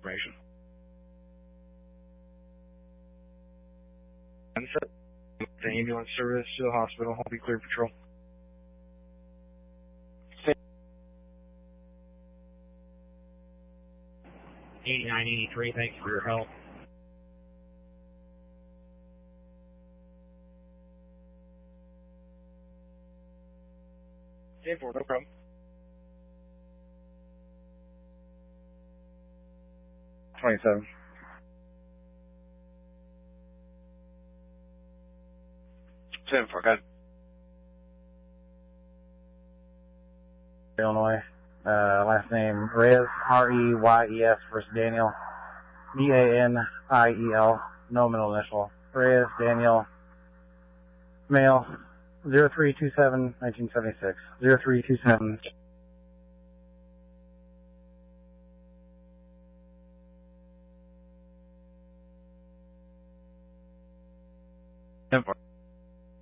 information. The ambulance service to the hospital. I'll be clear patrol. 8983, thanks for your help. Stand for, no problem. $27. Stand for, good. Illinois. Last name Reyes, R-E-Y-E-S, first Daniel, D-A-N-I-E-L, no middle initial. Reyes, Daniel, male, 0327, 1976, 0327. Stand for.